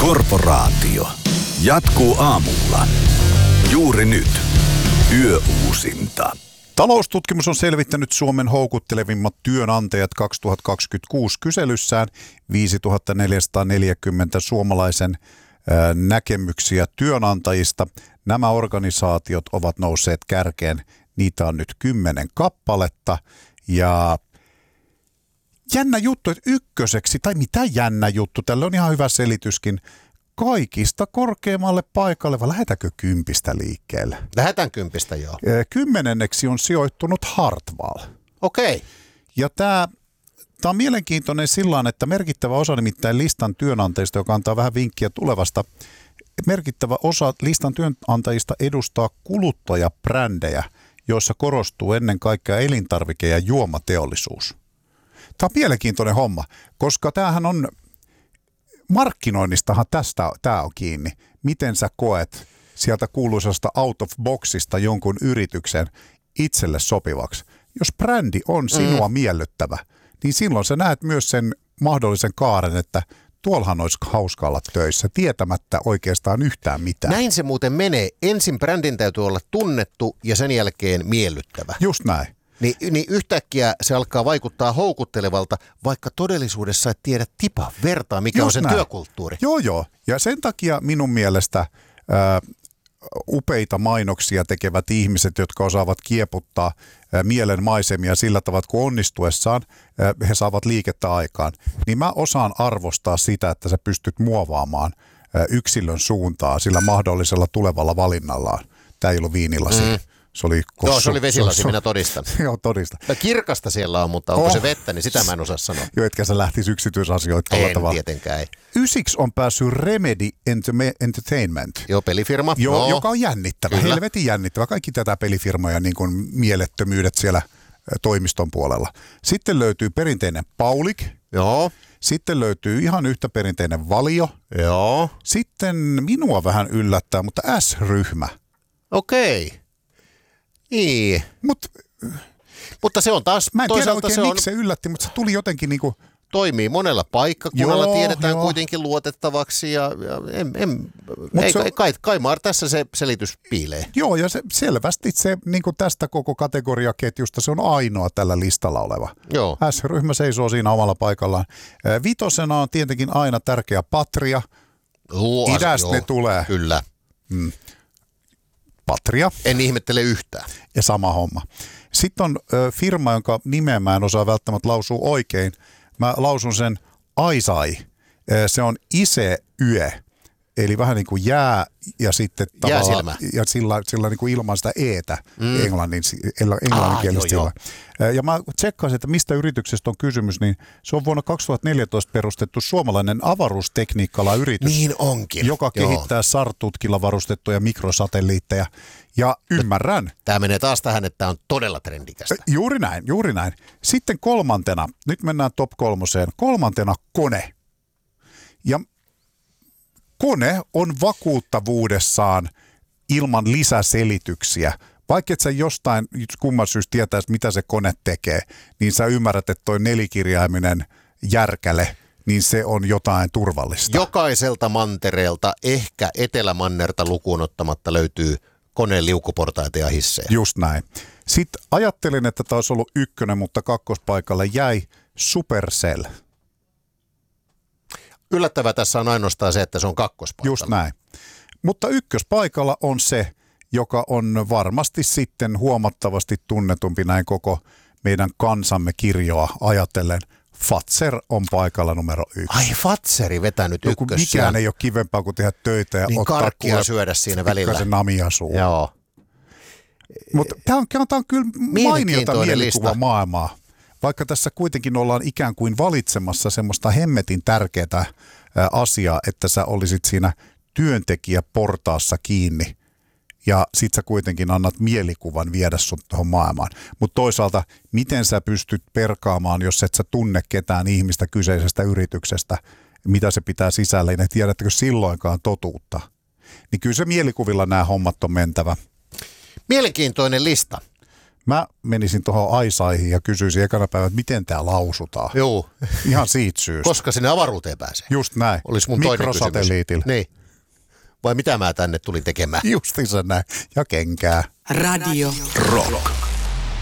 Korporaatio jatkuu aamulla. Juuri nyt. Yöuusinta. Taloustutkimus on selvittänyt Suomen houkuttelevimmat työnantajat 2026 kyselyssään 5440 suomalaisen näkemyksiä työnantajista. Nämä organisaatiot ovat nousseet kärkeen. Niitä on nyt 10 kappaletta ja jännä juttu, että ykköseksi, tai mitä jännä juttu, tällä on ihan hyvä selityskin, kaikista korkeammalle paikalle, vai lähdetäänkö 10 liikkeelle? Lähdetään 10, joo. 10. on sijoittunut Hartwall. Okei. Ja tämä on mielenkiintoinen sillä, että merkittävä osa nimittäin listan työnantajista, joka antaa vähän vinkkiä tulevasta, merkittävä osa listan työnantajista edustaa kuluttajabrändejä, joissa korostuu ennen kaikkea elintarvike- ja juomateollisuus. Tämä on mielenkiintoinen homma, koska tämähän on, markkinoinnistahan tämä on kiinni. Miten sä koet sieltä kuuluisasta out of boxista jonkun yrityksen itselle sopivaksi? Jos brändi on sinua miellyttävä, niin silloin sä näet myös sen mahdollisen kaaren, että tuollahan olisi hauska olla töissä, tietämättä oikeastaan yhtään mitään. Näin se muuten menee. Ensin brändin täytyy olla tunnettu ja sen jälkeen miellyttävä. Just näin. Niin yhtäkkiä se alkaa vaikuttaa houkuttelevalta, vaikka todellisuudessa et tiedä tipa vertaa, mikä on sen työkulttuuri. Joo. Ja sen takia minun mielestä upeita mainoksia tekevät ihmiset, jotka osaavat kieputtaa mielen maisemia sillä tavalla, että kun onnistuessaan he saavat liikettä aikaan, niin mä osaan arvostaa sitä, että sä pystyt muovaamaan yksilön suuntaa sillä mahdollisella tulevalla valinnallaan. Tämä ei ollut viinilasi. Se oli se oli vesilasi, minä todistan. Joo, todistan. Kirkasta siellä on, mutta onko se vettä, niin sitä mä en osaa sanoa. Joo, etkä sä lähtisi yksityisasioita tällä tavalla. Tietenkään ei. 9 on päässyt Remedy Entertainment. Joo, pelifirma. Joo, joka on jännittävä, Kyllä. helvetin jännittävä. Kaikki tätä pelifirmoja niin kuin mielettömyydet siellä toimiston puolella. Sitten löytyy perinteinen Paulik. Joo. Sitten löytyy ihan yhtä perinteinen Valio. Joo. Sitten minua vähän yllättää, mutta S-ryhmä. Okei. Niin. Mutta se on taas mä en tiedä toisaalta oikein miksi se yllätti, mutta se tuli jotenkin niinku toimii monella paikkakunnalla, tiedetään kuitenkin luotettavaksi ja kai tässä se selitys piilee. Joo, ja selvästi se niinku tästä koko kategoriaketjusta se on ainoa tällä listalla oleva. Joo. S-ryhmä seisoo siinä omalla paikallaan. 5 on tietenkin aina tärkeä Patria. Idästä ne tulee. Kyllä. Patria. En ihmettele yhtään. Ja sama homma. Sitten on firma, jonka nimeä mä en osaa välttämättä lausua oikein. Mä lausun sen Aisai. Se on Ise Yö. Eli vähän niin kuin jää ja sitten tavallaan ja sillä niin kuin ilman sitä eetä englanninkielistä. Ja mä tsekkasin, että mistä yrityksestä on kysymys, niin se on vuonna 2014 perustettu suomalainen avaruustekniikka-yritys. Niin onkin. Joka kehittää SAR-tutkilla varustettuja mikrosatelliitteja. Ja ymmärrän. Tämä menee taas tähän, että tämä on todella trendikästä. Juuri näin. Sitten 3. Nyt mennään top 3. 3. Kone. Ja Kone on vakuuttavuudessaan ilman lisäselityksiä. Vaikka et sä jostain kumman syystä tietäisi, mitä se kone tekee, niin sä ymmärrät, että toi 4-kirjaiminen järkäle, niin se on jotain turvallista. Jokaiselta mantereelta, ehkä etelämannerta lukuun ottamatta löytyy koneen liukuportaita ja hissejä. Just näin. Sitten ajattelin, että tämä olisi ollut 1, mutta 2. paikalle jäi Supercell. Yllättävää tässä on ainoastaan se, että se on 2. paikalla. Just näin. Mutta 1. paikalla on se, joka on varmasti sitten huomattavasti tunnetumpi näin koko meidän kansamme kirjoa ajatellen. Fazer on paikalla numero 1. Ai Fazeri vetänyt 1. Mikään ei ole kivempaa kuin tehdä töitä ja niin ottaa karkkia syödä siinä välillä. Pikkasen namia suuhun. Joo. Mutta tämä on kyllä mainiota mielikuva maailmaa. Vaikka tässä kuitenkin ollaan ikään kuin valitsemassa semmoista hemmetin tärkeää asiaa, että sä olisit siinä työntekijäportaassa kiinni ja sit sä kuitenkin annat mielikuvan viedä sun tuohon maailmaan. Mutta toisaalta, miten sä pystyt perkaamaan, jos et sä tunne ketään ihmistä kyseisestä yrityksestä, mitä se pitää sisällä, ja tiedättekö silloinkaan totuutta. Niin kyllä se mielikuvilla nämä hommat on mentävä. Mielenkiintoinen lista. Mä menisin tuohon Aisaihin ja kysyisin ekana päivänä, että miten tämä lausutaan. Joo. Ihan siitä syystä. Koska sinne avaruuteen pääsee. Just näin. Olisi mun toinen kysymys. Mikrosatelliitilla. Niin. Vai mitä mä tänne tulin tekemään? Justiinsa näin. Ja kenkää. Radio Rock.